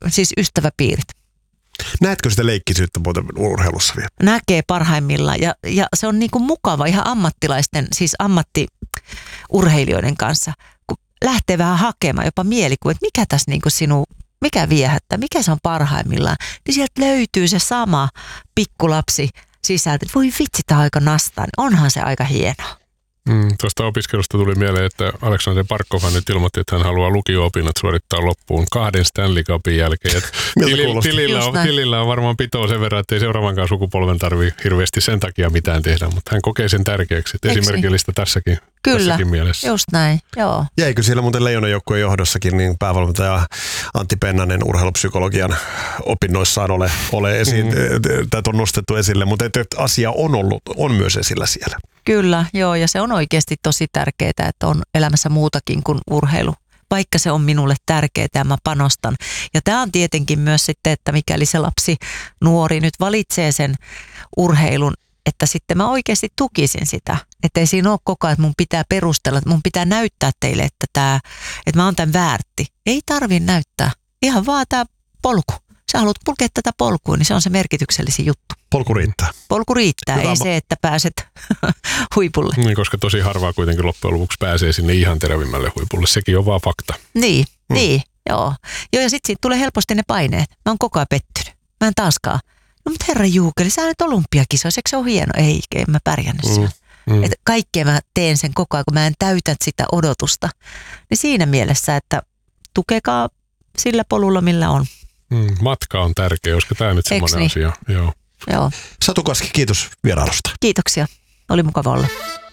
siis ystäväpiirit. Näetkö sitä leikkisyyttä muuten urheilussa vielä? Näkee parhaimmillaan ja se on niinku mukava ihan ammattilaisten, siis ammattiurheilijoiden kanssa, kun lähtee vähän hakemaan jopa mielikuva, että mikä tässä niinku mikä viehättää, mikä se on parhaimmillaan, niin sieltä löytyy se sama pikkulapsi sisältä. Voi vitsi, tämä aika nastaa, onhan se aika hienoa. Tuosta opiskelusta tuli mieleen, että Aleksander Barkov nyt ilmoitti, että hän haluaa lukio-opinnot suorittaa loppuun 2 Stanley Cupin jälkeen. Tilillä on varmaan pitoa sen verran, että ei seuraavankaan sukupolven tarvitse hirveästi sen takia mitään tehdä, mutta hän kokee sen tärkeäksi. Esimerkillistä tässäkin mielessä. Just näin, joo. Jäikö siellä muuten Leijonan joukkueen johdossakin niin päävalmentaja Antti Pennanen urheilupsykologian opinnoissaan ole esiin, tätä on nostettu esille, mutta asia on myös esillä siellä. Kyllä, joo, ja se on oikeasti tosi tärkeää, että on elämässä muutakin kuin urheilu. Vaikka se on minulle tärkeää ja mä panostan. Ja tämä on tietenkin myös sitten, että mikäli se lapsi, nuori nyt valitsee sen urheilun, että sitten mä oikeasti tukisin sitä. Että ei siinä ole koko ajan, että mun pitää perustella, että mun pitää näyttää teille, että mä oon tämän väärti. Ei tarvi näyttää. Ihan vaan tämä polku. Sä haluat kulkea tätä polkua, niin se on se merkityksellisin juttu. Polku riittää. Polku riittää, ei se, että pääset huipulle. Niin, koska tosi harvaa kuitenkin loppujen lopuksi pääsee sinne ihan terävimmälle huipulle. Sekin on vaan fakta. Niin, joo. Joo, ja sitten siitä tulee helposti ne paineet. Mä oon koko ajan pettynyt. Mä en taaskaan. No mutta herra Juukeli, sä nyt olympiakisoissa, eikö se ole hieno? Ei mä pärjännyt siellä. Että kaikkea mä teen sen koko ajan, kun mä en täytä sitä odotusta. Niin siinä mielessä, että tukekaa sillä polulla, millä on. Matka on tärkeä, koska tämä nyt semmoinen asia. Joo. Satu Kaski, kiitos vierailusta. Kiitoksia. Oli mukava olla.